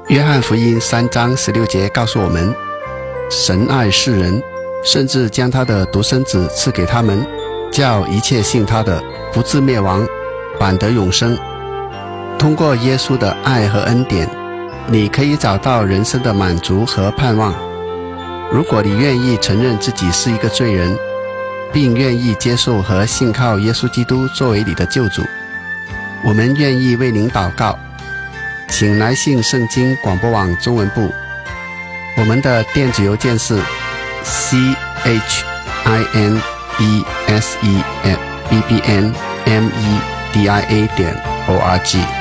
约翰福音3章16节告诉我们，神爱世人，甚至将他的独生子赐给他们，叫一切信他的不至灭亡，反得永生。通过耶稣的爱和恩典，你可以找到人生的满足和盼望。如果你愿意承认自己是一个罪人，并愿意接受和信靠耶稣基督作为你的救主，我们愿意为您祷告。请来信圣经广播网中文部，我们的电子邮件是 CHINESE@bbnmedia.org。